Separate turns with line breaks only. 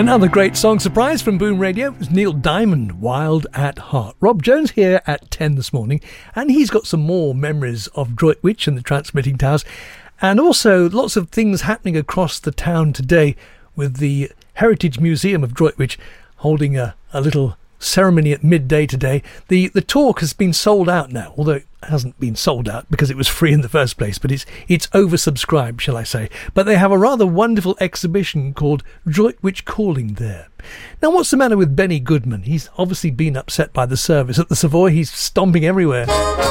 Another great song surprise from Boom Radio was Neil Diamond, Wild at Heart. Rob Jones here at 10 this morning, and he's got some more memories of Droitwich and the transmitting towers, and also lots of things happening across the town today with the Heritage Museum of Droitwich holding a little ceremony at midday today. The talk has been sold out now, although it hasn't been sold out because it was free in the first place, but it's oversubscribed, shall I say. But they have a rather wonderful exhibition called Droitwich Calling there. Now, what's the matter with Benny Goodman? He's obviously been upset by the service at the Savoy. He's stomping everywhere.